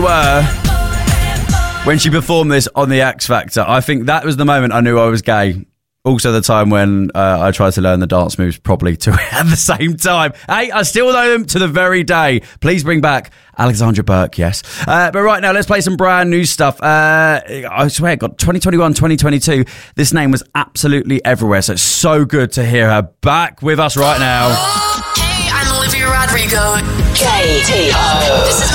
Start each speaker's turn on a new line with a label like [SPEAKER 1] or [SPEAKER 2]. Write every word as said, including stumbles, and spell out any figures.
[SPEAKER 1] Were when she performed this on the X Factor, I think that was the moment I knew I was gay. Also the time when uh, I tried to learn the dance moves properly too at the same time. Hey, I still know them to the very day. Please bring back Alexandra Burke, yes. Uh, but right now, let's play some brand new stuff. Uh, I swear, God, twenty twenty-one, twenty twenty-two, this name was absolutely everywhere. So it's so good to hear her back with us right now.
[SPEAKER 2] Hey, I'm Olivia Rodrigo. K T O. This is